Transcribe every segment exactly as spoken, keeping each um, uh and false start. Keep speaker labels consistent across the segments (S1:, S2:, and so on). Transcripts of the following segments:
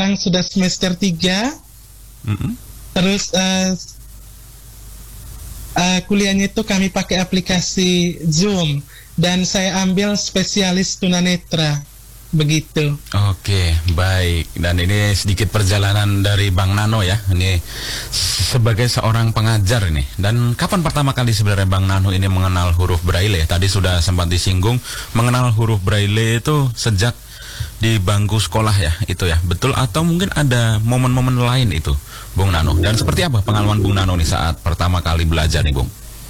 S1: sekarang sudah semester tiga.
S2: Mm-mm.
S1: Terus uh, uh, kuliahnya itu kami pakai aplikasi Zoom. Dan saya ambil spesialis tunanetra. Begitu.
S2: Oke, baik. Dan ini sedikit perjalanan dari Bang Nano ya. Ini sebagai seorang pengajar ini. Dan kapan pertama kali sebenarnya Bang Nano ini mengenal huruf Braille? Tadi sudah sempat disinggung, mengenal huruf Braille itu sejak di bangku sekolah ya, itu ya. Betul atau mungkin ada momen-momen lain itu, Bung Nano? Dan seperti apa pengalaman Bung Nano nih saat pertama kali belajar nih, Bung?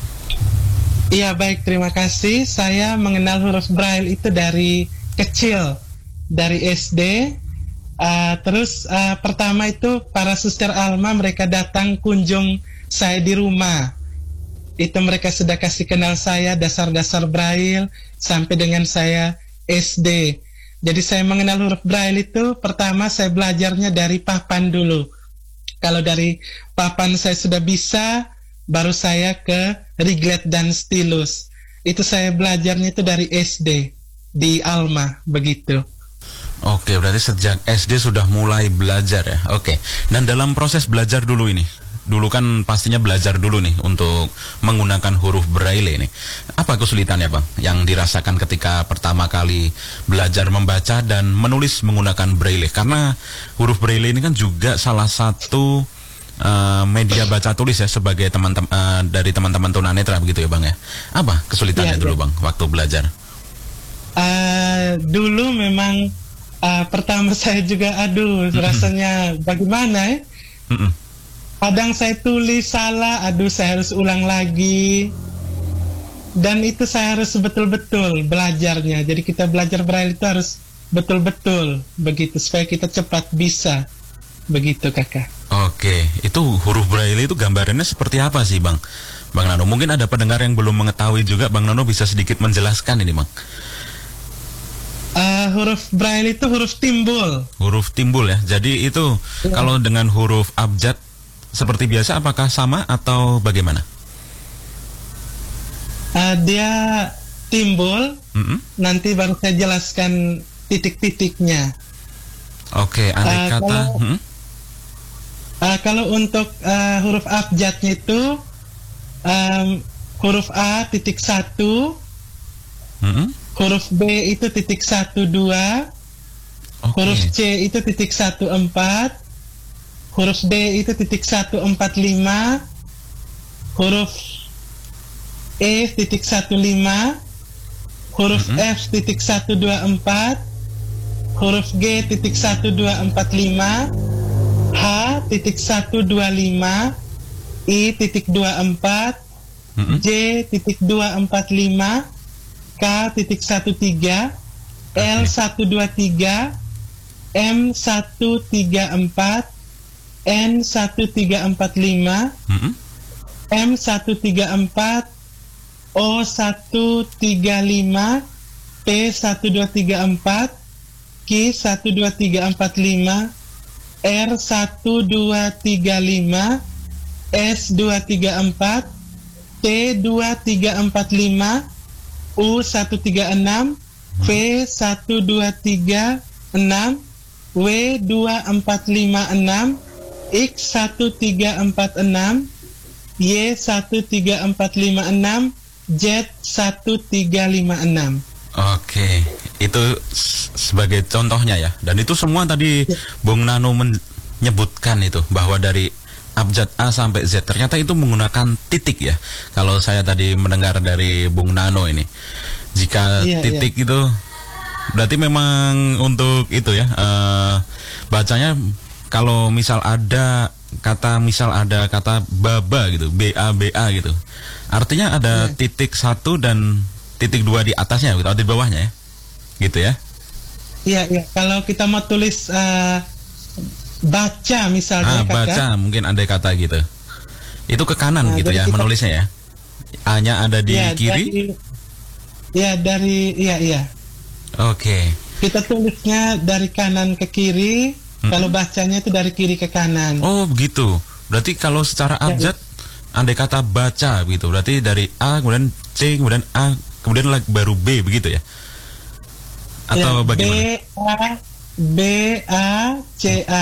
S1: Iya, baik. Terima kasih. Saya mengenal huruf Braille itu dari kecil. Dari S D, uh, terus uh, pertama itu para suster Alma mereka datang kunjung saya di rumah. Itu mereka sudah kasih kenal saya dasar-dasar Braille sampai dengan saya S D. Jadi saya mengenal huruf Braille itu pertama saya belajarnya dari papan dulu. Kalau dari papan saya sudah bisa, baru saya ke riglet dan stilus. Itu saya belajarnya itu dari S D di Alma, begitu.
S2: Oke, berarti sejak S D sudah mulai belajar ya. Oke, dan dalam proses belajar dulu ini, dulu kan pastinya belajar dulu nih untuk menggunakan huruf Braille ini. Apa kesulitannya Bang yang dirasakan ketika pertama kali belajar membaca dan menulis menggunakan Braille? Karena huruf Braille ini kan juga salah satu uh, media baca tulis ya sebagai teman-teman uh, dari teman-teman tunanetra begitu ya Bang ya. Apa kesulitannya ya, dulu ya. Bang waktu belajar?
S1: Uh, dulu memang Uh, pertama saya juga aduh mm-hmm. rasanya bagaimana ya mm-hmm. kadang saya tulis salah, aduh saya harus ulang lagi, dan itu saya harus betul-betul belajarnya. Jadi kita belajar Braille itu harus betul-betul begitu supaya kita cepat bisa begitu kakak.
S2: Oke, itu huruf Braille itu gambarannya seperti apa sih Bang Bang Nano? Mungkin ada pendengar yang belum mengetahui juga, Bang Nano bisa sedikit menjelaskan ini Bang.
S1: Uh, huruf Braille itu huruf timbul.
S2: Huruf timbul ya. Jadi itu ya. Kalau dengan huruf abjad seperti biasa apakah sama atau bagaimana?
S1: Uh, dia timbul.
S2: Mm-hmm.
S1: Nanti baru saya jelaskan titik-titiknya.
S2: Oke, andai uh, kata.
S1: Kalau,
S2: hmm?
S1: uh, kalau untuk uh, huruf abjadnya itu um, huruf A titik satu.
S2: Mm-hmm.
S1: Huruf B itu titik satu dua, okay. Huruf C itu titik satu empat, huruf D itu titik satu empat lima, huruf E titik satu lima, huruf mm-hmm. F titik satu dua empat, huruf G titik satu dua empat lima, H titik satu dua lima, I titik dua empat, mm-hmm. J titik dua empat lima, K titik satu tiga, L satu dua tiga, M satu tiga empat, N satu tiga empat lima,
S2: mm-hmm.
S1: M satu tiga empat, O satu tiga lima, P satu dua tiga empat, Q satu dua tiga empat lima, R satu dua tiga lima, S dua tiga empat, T dua tiga empat lima, U satu tiga enam, V satu dua tiga enam, W dua empat lima enam, X satu tiga empat enam, Y satu tiga empat lima enam, Z satu tiga lima enam.
S2: Oke, itu sebagai contohnya ya. Dan itu semua tadi ya. Bung Nano menyebutkan itu bahwa dari abjad A sampai Z ternyata itu menggunakan titik ya. Kalau saya tadi mendengar dari Bung Nano ini, jika iya, titik iya. itu berarti memang untuk itu ya uh, bacanya kalau misal ada kata misal ada kata baba gitu, B A B A gitu, artinya ada iya. titik satu dan titik dua di atasnya gitu, atau di bawahnya ya, gitu ya.
S1: Iya iya. Kalau kita mau tulis uh, baca misalnya,
S2: ah, baca mungkin andai kata gitu, itu ke kanan nah, gitu ya kita, menulisnya ya, A-nya ada di ya, kiri dari,
S1: ya dari iya iya
S2: oke okay.
S1: Kita tulisnya dari kanan ke kiri, hmm. kalau bacanya itu dari kiri ke kanan.
S2: Oh begitu, berarti kalau secara abjad ya, andai kata baca gitu, berarti dari A kemudian C kemudian A kemudian baru B begitu ya, atau ya, bagaimana?
S1: B A B A C A